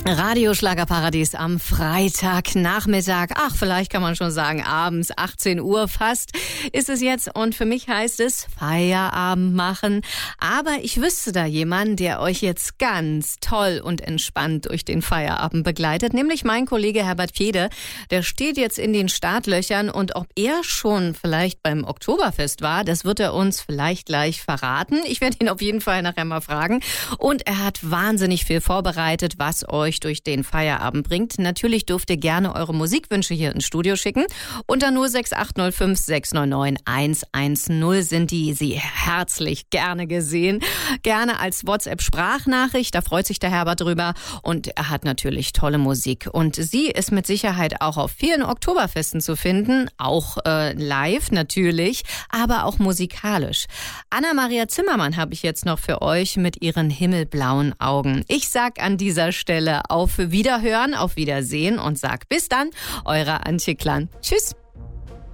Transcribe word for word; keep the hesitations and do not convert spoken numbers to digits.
Radio Schlagerparadies am Freitagnachmittag. Ach, vielleicht kann man schon sagen, abends, achtzehn Uhr fast ist es jetzt. Und für mich heißt es Feierabend machen. Aber ich wüsste da jemanden, der euch jetzt ganz toll und entspannt durch den Feierabend begleitet. Nämlich mein Kollege Herbert Fjede. Der steht jetzt in den Startlöchern. Und ob er schon vielleicht beim Oktoberfest war, das wird er uns vielleicht gleich verraten. Ich werde ihn auf jeden Fall nachher mal fragen. Und er hat wahnsinnig viel vorbereitet, was euch durch den Feierabend bringt. Natürlich dürft ihr gerne eure Musikwünsche hier ins Studio schicken. Unter null sechs acht null fünf sechs neun neun eins eins null sind die Sie herzlich gerne gesehen. Gerne als WhatsApp-Sprachnachricht, da freut sich der Herbert drüber. Und er hat natürlich tolle Musik. Und sie ist mit Sicherheit auch auf vielen Oktoberfesten zu finden. Auch äh, live natürlich, aber auch musikalisch. Anna-Maria Zimmermann habe ich jetzt noch für euch mit ihren himmelblauen Augen. Ich sag an dieser Stelle auf Wiederhören, auf Wiedersehen und sag bis dann, eure Antje Klan. Tschüss.